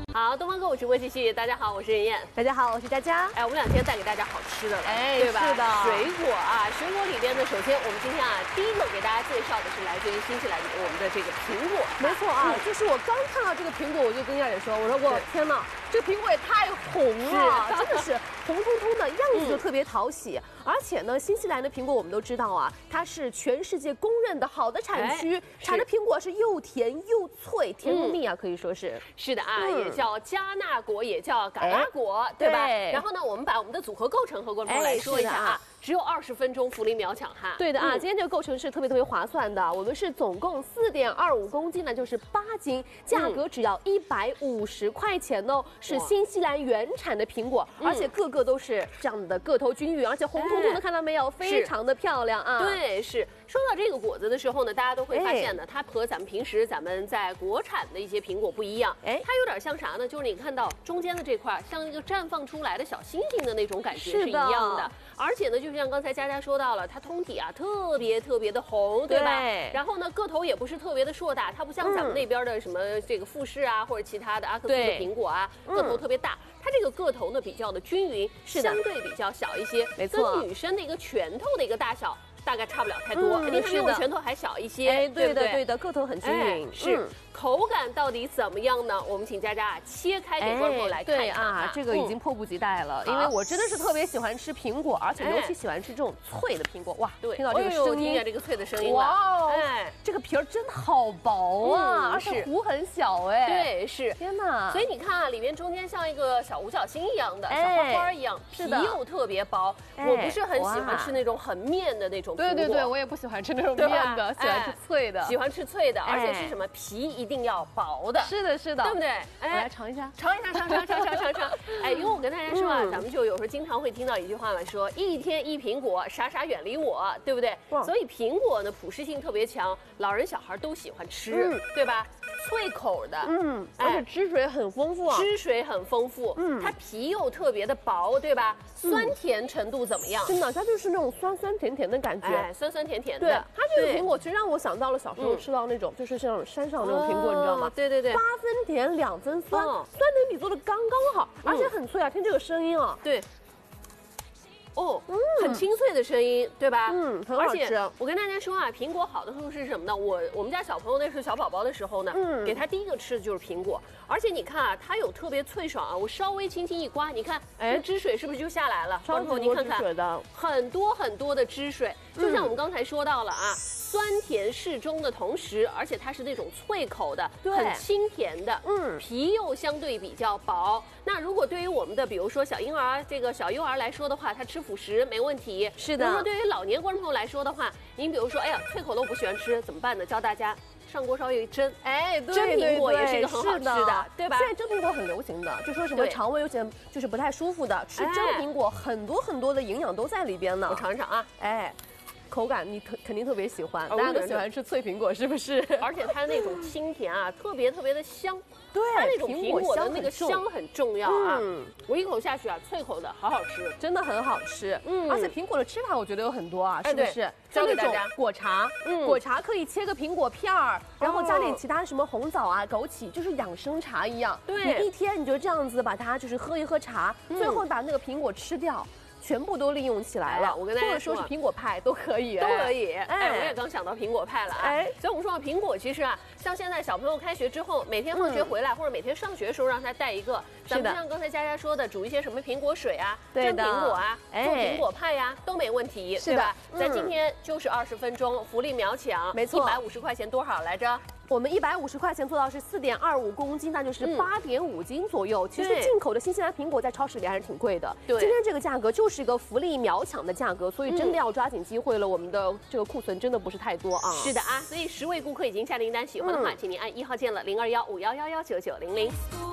好，东方购物直播继续。大家好，我是任燕。 大家好，我是佳佳。 哎，我们两天带给大家好吃的了，对吧？ 是的。 水果啊，水果里边呢，首先我们今天啊，第一个给大家介绍的是来自于新西兰我们的这个苹果。 没错啊，就是我刚看到这个苹果，我就跟亚姐说，我说我天哪，这个苹果也太红了，真的是红彤彤的，样子就特别讨喜。而且呢，新西兰的苹果我们都知道啊，它是全世界公认的好的产区，产的苹果是又甜又脆，甜又蜜啊，可以说是。 是的啊，也叫加纳果，也叫嘎嘎果，对吧？然后呢，我们把我们的组合构成和观众来说一下啊。只有20分钟，福利秒抢哈！ 对的啊，今天这个构成是特别划算的。我们是总共4.25公斤呢，就是8斤，价格只要150块钱哦，是新西兰原产的苹果，而且个个都是这样的个头均匀，而且红彤彤的，看到没有？非常的漂亮啊！ 对，是。说到这个果子的时候呢，大家都会发现呢，它和咱们平时在国产的一些苹果不一样，它有点像啥呢？就是你看到中间的这块像一个绽放出来的小星星的那种感觉是一样的，而且呢，就像刚才佳佳说到了，它通体啊特别的红，对吧？然后呢，个头也不是特别的硕大，它不像咱们那边的什么这个富士啊或者其他的阿克苏的苹果啊，个头特别大。它这个个头呢比较的均匀，相对比较小一些， 没错， 跟女生的一个拳头的一个大小。大概差不了太多，肯定比我拳头还小一些。 哎，对的，个头很均匀。 是，口感到底怎么样呢？我们请佳佳切开给观众来看一看。 对啊，这个已经迫不及待了，因为我真的是特别喜欢吃苹果，而且尤其喜欢吃这种脆的苹果。哇， 对， 听到这个声音， 听见这个脆的声音哇哦，哎，这个皮儿真的好薄啊，而且核很小哎。 对，是。 天哪！ 所以你看啊，里面中间像一个小五角星一样的小花花一样，皮又特别薄。我不是很喜欢吃那种很面的那种。 对，我也不喜欢吃那种面的，喜欢吃脆的。 喜欢吃脆的，而且是什么皮一定要薄的。 是的， 对不对？ 哎，我来尝一下， 尝。哎，因为我跟大家说啊，咱们就有时候经常会听到一句话嘛，说一天一苹果，傻傻远离我，对不对？所以苹果呢，普适性特别强，老人小孩都喜欢吃，对吧？脆口的， 而且汁水很丰富啊， 它皮又特别的薄，对吧？酸甜程度怎么样？ 真的，它就是那种酸甜的感觉， 哎，酸甜的。 对，它这个苹果其实让我想到了小时候吃到那种，就是像山上那种苹果，你知道吗？ 对，8 分甜2分酸，酸甜比做的刚刚好，而且很脆啊，听这个声音啊， 对。哦，很清脆的声音，对吧？ 很好吃。 而且我跟大家说啊，苹果好的处是什么呢？我们家小朋友那是小宝宝的时候呢，给他第一个吃的就是苹果。而且你看啊，它有特别脆爽啊，我稍微轻轻一刮，你看，哎，汁水是不是就下来了？ 超级多汁水的， 很多的汁水。就像我们刚才说到了啊，酸甜适中的同时，而且它是那种脆口的，很清甜的，皮又相对比较薄。那如果对于我们的比如说小婴儿这个小幼儿来说的话，他吃辅食没问题。 是的。 如果对于老年观众朋友来说的话，您比如说，哎呀，脆口的我不喜欢吃，怎么办呢？教大家上锅烧一蒸， 哎， 蒸苹果也是一个很好吃的，对吧？ 现在蒸苹果很流行的，就说什么肠胃有些就是不太舒服的，吃蒸苹果很多的营养都在里边呢。 我尝尝啊， 哎。口感你肯定特别喜欢，大家都喜欢吃脆苹果，是不是？ 而且它那种清甜啊，特别的香。 对， 它那种苹果的那个香很重要啊。我一口下去啊，脆口的，好吃， 真的很好吃。而且苹果的吃法我觉得有很多啊，是不是？ 像那种果茶，果茶可以切个苹果片儿，然后加点其他什么红枣啊、枸杞，就是养生茶一样。 对， 你一天你就这样子把它就是喝一喝茶，最后把那个苹果吃掉。全部都利用起来了， 我跟大家说是苹果派都可以， 哎，我也刚想到苹果派了啊。所以我们说苹果其实啊，像现在小朋友开学之后，每天放学回来或者每天上学的时候让他带一个，咱们像刚才佳佳说的，煮一些什么苹果水啊、蒸苹果啊、做苹果派呀，都没问题，对吧？咱今天就是20分钟，福利秒抢， 没错 ，150块钱多少来着？ 我们150块钱做到是4.25公斤，那就是8.5斤左右。其实进口的新西兰苹果在超市里还是挺贵的。 对， 今天这个价格就是一个福利秒抢的价格，所以真的要抓紧机会了。我们的这个库存真的不是太多啊。 是的啊，所以10位顾客已经下订单，喜欢的话，请您按1号键了，0215111990。